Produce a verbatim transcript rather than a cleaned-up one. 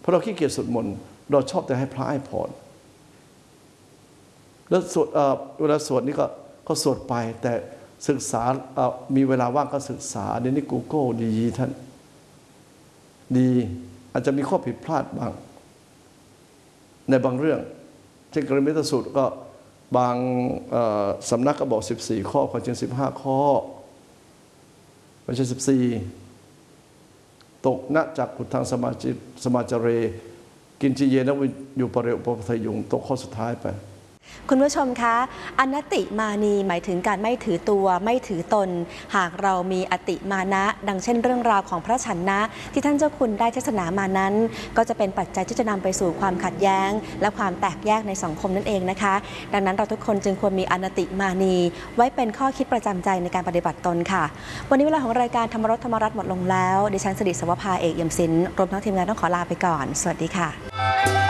เพราะเราขี้เกียจสวดมนต์เราชอบแต่ให้พระให้พรแล้วสวดเวลาสวดนี่ก็ก็สวดไปแต่ศึกษามีเวลาว่างก็ศึกษาเดี๋ยวนี้ Google ดีท่านดีอาจจะมีข้อผิดพลาดบ้างในบางเรื่องเช่นกรณีสูตรก็บางสำนักก็บอกสิบสี่ข้อความจริงสิบห้าข้อไม่ใช่สิบสี่ตกณจากขุทางสมาจิสมาจเรกินจิเยนะวิอยู่ปะเรอุปปทยุงตกข้อสุดท้ายไปคุณผู้ชมคะอนัตติมานีหมายถึงการไม่ถือตัวไม่ถือตนหากเรามีอติมานะดังเช่นเรื่องราวของพระฉันนะที่ท่านเจ้าคุณได้เทศนามานั้นก็จะเป็นปัจจัยที่จะนำไปสู่ความขัดแย้งและความแตกแยกในสังคมนั่นเองนะคะดังนั้นเราทุกคนจึงควรมีอนัตติมานีไว้เป็นข้อคิดประจำใจในการปฏิบัติตนค่ะวันนี้เวลาของรายการธรรมรสธรรมรัตน์หมดลงแล้วดิฉันสิริสวภาเอกเอี่ยมศิลป์รวมทั้งทีมงานต้องขอลาไปก่อนสวัสดีค่ะ